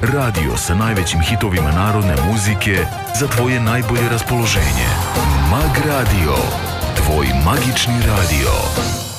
Radio sa najvećim hitovima narodne muzike za tvoje najbolje raspoloženje. Mag Radio, tvoj magični radio.